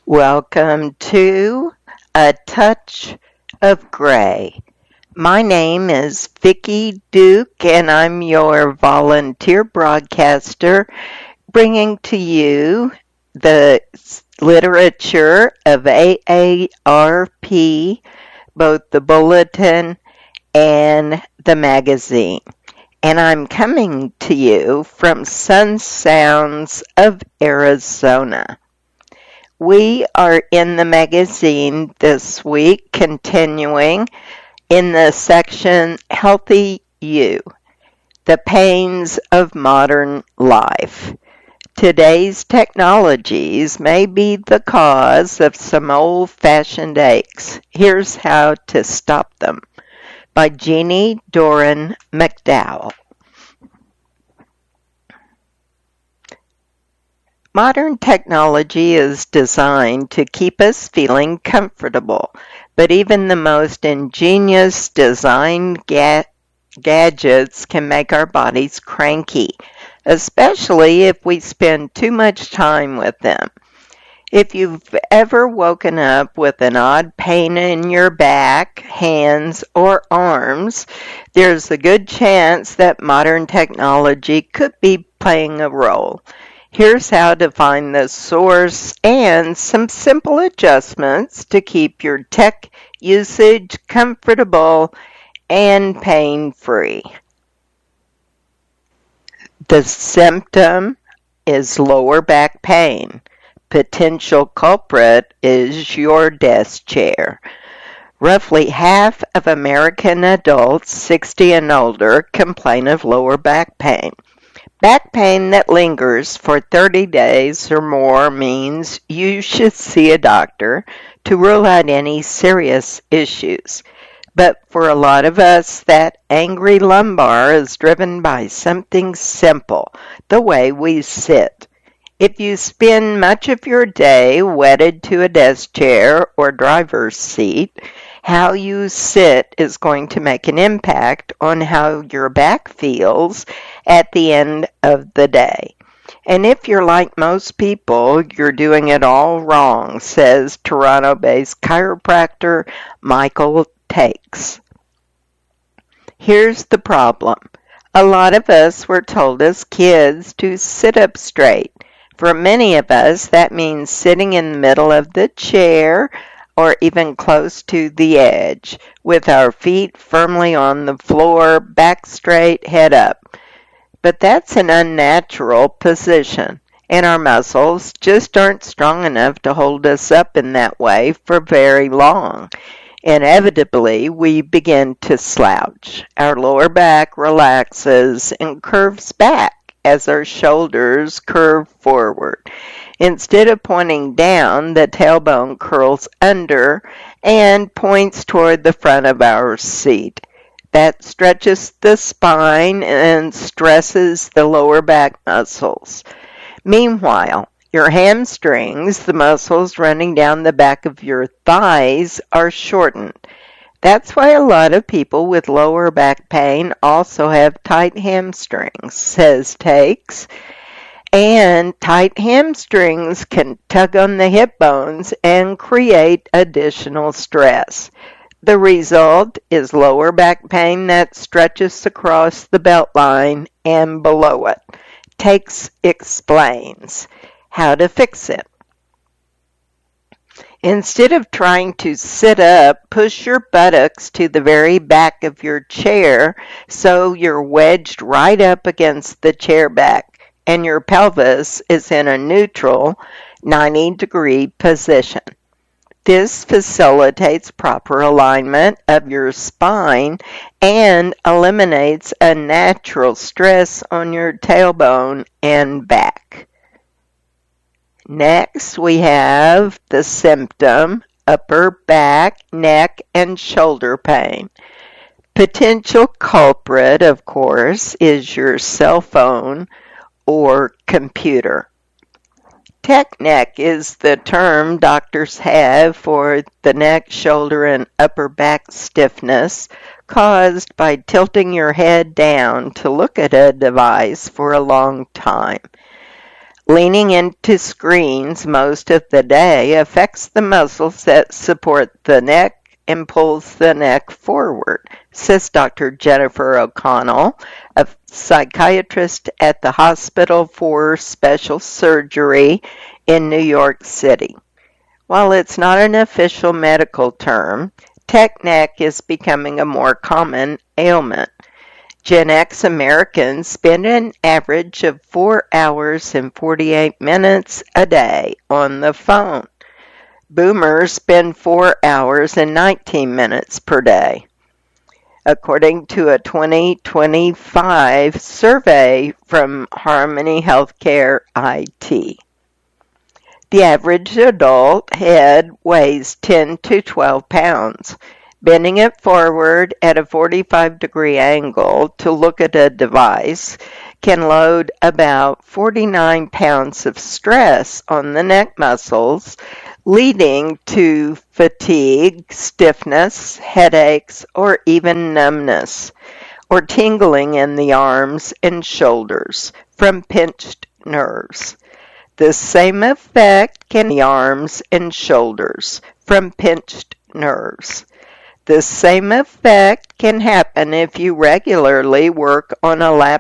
Welcome to A Touch of Gray. My name is Vicki Duke and I'm your volunteer broadcaster bringing to you the literature of AARP, both the bulletin and the magazine. And I'm coming to you from Sun Sounds of Arizona. We are in the magazine this week, continuing in the section Healthy You, the Pains of Modern Life. Today's technologies may be the cause of some old-fashioned aches. Here's how to stop them, by Jeannie Doran McDowell. Modern technology is designed to keep us feeling comfortable, but even the most ingenious designed gadgets can make our bodies cranky, especially if we spend too much time with them. If you've ever woken up with an odd pain in your back, hands, or arms, there's a good chance that modern technology could be playing a role. Here's how to find the source and some simple adjustments to keep your tech usage comfortable and pain-free. The symptom is lower back pain. Potential culprit is your desk chair. Roughly half of American adults 60 and older complain of lower back pain. Back pain that lingers for 30 days or more means you should see a doctor to rule out any serious issues. But for a lot of us, that angry lumbar is driven by something simple, the way we sit. If you spend much of your day wedded to a desk chair or driver's seat, how you sit is going to make an impact on how your back feels at the end of the day. And if you're like most people, you're doing it all wrong, says Toronto-based chiropractor Michael Takes. Here's the problem. A lot of us were told as kids to sit up straight. For many of us, that means sitting in the middle of the chair or even close to the edge, with our feet firmly on the floor, back straight, head up. But that's an unnatural position, and our muscles just aren't strong enough to hold us up in that way for very long. Inevitably, we begin to slouch. Our lower back relaxes and curves back as our shoulders curve forward. Instead of pointing down, the tailbone curls under and points toward the front of our seat. That stretches the spine and stresses the lower back muscles. Meanwhile, your hamstrings, the muscles running down the back of your thighs, are shortened. That's why a lot of people with lower back pain also have tight hamstrings, says Takes. And tight hamstrings can tug on the hip bones and create additional stress. The result is lower back pain that stretches across the belt line and below it. Takes explains how to fix it. Instead of trying to sit up, push your buttocks to the very back of your chair so you're wedged right up against the chair back and your pelvis is in a neutral 90-degree position. This facilitates proper alignment of your spine and eliminates unnatural stress on your tailbone and back. Next, we have the symptom, upper back, neck, and shoulder pain. Potential culprit, of course, is your cell phone or computer. Tech neck is the term doctors have for the neck, shoulder, and upper back stiffness caused by tilting your head down to look at a device for a long time. Leaning into screens most of the day affects the muscles that support the neck and pulls the neck forward, says Dr. Jennifer O'Connell, a psychiatrist at the Hospital for Special Surgery in New York City. While it's not an official medical term, tech neck is becoming a more common ailment. Gen X Americans spend an average of 4 hours and 48 minutes a day on the phone. Boomers spend 4 hours and 19 minutes per day, according to a 2025 survey from Harmony Healthcare IT. The average adult head weighs 10 to 12 pounds. Bending it forward at a 45-degree angle to look at a device can load about 49 pounds of stress on the neck muscles, leading to fatigue, stiffness, headaches, or even numbness, or tingling in the arms and shoulders from pinched nerves. The same effect can the arms and shoulders from pinched nerves. The same effect can happen if you regularly work on a